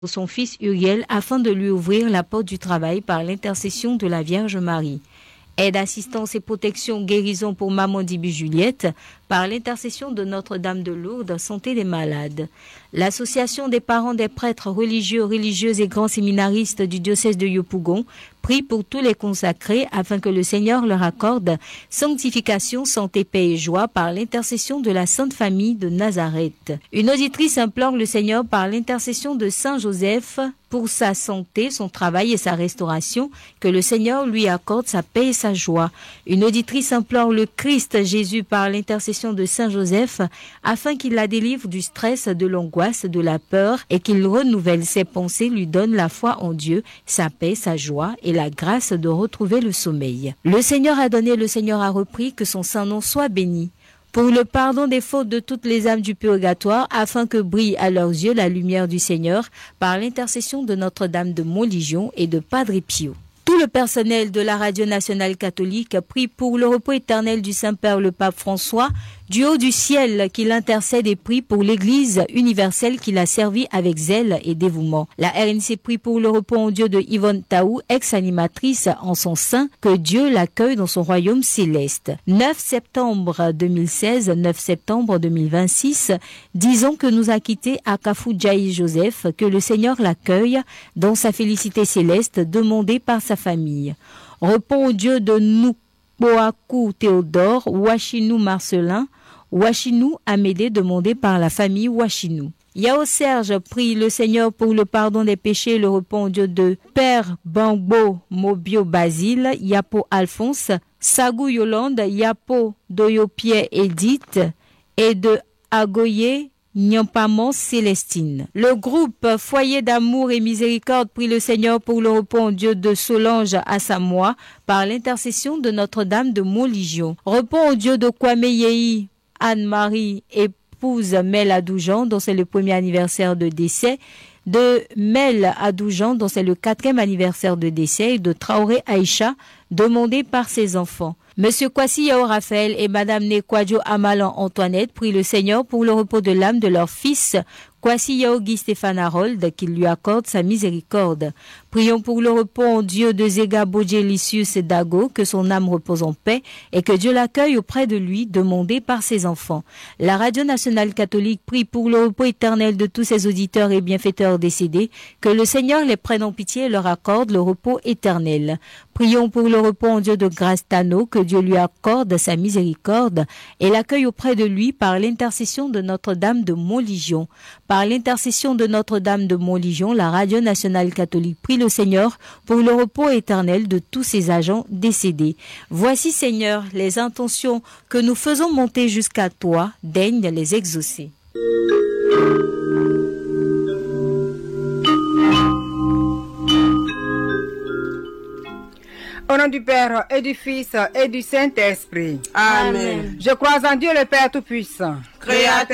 son fils Uriel afin de lui ouvrir la porte du travail par l'intercession de la Vierge Marie. Aide, assistance et protection, guérison pour Maman Dibi Juliette par l'intercession de Notre-Dame de Lourdes, santé des malades. L'association des parents des prêtres religieux, religieuses et grands séminaristes du diocèse de Yopougon prie pour tous les consacrés afin que le Seigneur leur accorde sanctification, santé, paix et joie par l'intercession de la Sainte Famille de Nazareth. Une auditrice implore le Seigneur par l'intercession de Saint Joseph pour sa santé, son travail et sa restauration, que le Seigneur lui accorde sa paix et sa joie. Une auditrice implore le Christ Jésus par l'intercession de Saint Joseph afin qu'il la délivre du stress, de l'angoisse, de la peur et qu'il renouvelle ses pensées, lui donne la foi en Dieu, sa paix, sa joie et la grâce de retrouver le sommeil. Le Seigneur a donné, le Seigneur a repris, que son saint nom soit béni. Pour le pardon des fautes de toutes les âmes du purgatoire, afin que brille à leurs yeux la lumière du Seigneur, par l'intercession de Notre-Dame de Montligion et de Padre Pio. Tout le personnel de la Radio Nationale Catholique prie pour le repos éternel du Saint-Père le Pape François, du haut du ciel qu'il intercède et prie pour l'Église universelle qu'il a servi avec zèle et dévouement. La RNC prie pour le repos en Dieu de Yvonne Taou, ex-animatrice en son sein, que Dieu l'accueille dans son royaume céleste. 9 septembre 2016, 9 septembre 2026, 10 ans que nous a quitté Akafou Djaï Joseph, que le Seigneur l'accueille dans sa félicité céleste demandée par sa famille. Repos au Dieu de Boakou Théodore, Ouachinou Marcelin, Ouachinou Amédée demandé par la famille Ouachinou. Yao Serge prie le Seigneur pour le pardon des péchés et le repos au Dieu de Père Bangbo Mobio Basile, Yapo Alphonse, Sagou Yolande, Yapo Doyopie Edith et de Agoye Nyampamon Célestine. Le groupe Foyer d'amour et miséricorde prie le Seigneur pour le repos en Dieu de Solange Assamoah par l'intercession de Notre-Dame de Montligion. Repos en Dieu de Kwame Yehi Anne-Marie, épouse Mel Adoujan, dont c'est le premier anniversaire de décès, de Mel Adoujan, dont c'est le 4e anniversaire de décès, et de Traoré Aïcha, demandé par ses enfants. Monsieur Kwasi Yao Raphaël et Madame Nekwadjo Amalan Antoinette prient le Seigneur pour le repos de l'âme de leur fils Kwasi Yao Guy Stéphane Harold, qu'il lui accorde sa miséricorde. Prions pour le repos en Dieu de Zega Bodje Lysius Dago, que son âme repose en paix et que Dieu l'accueille auprès de lui, demandé par ses enfants. La Radio Nationale Catholique prie pour le repos éternel de tous ses auditeurs et bienfaiteurs décédés, que le Seigneur les prenne en pitié et leur accorde le repos éternel. Prions pour le repos en Dieu de Grâce Tano, que Dieu lui accorde sa miséricorde et l'accueille auprès de lui par l'intercession de Notre-Dame de Montligion. Par l'intercession de Notre-Dame de Montligion, la Radio Nationale Catholique prie le Seigneur pour le repos éternel de tous ses agents décédés. Voici, Seigneur, les intentions que nous faisons monter jusqu'à toi, daigne les exaucer. Au nom du Père et du Fils et du Saint-Esprit. Amen. Je crois en Dieu le Père Tout-Puissant, Créateur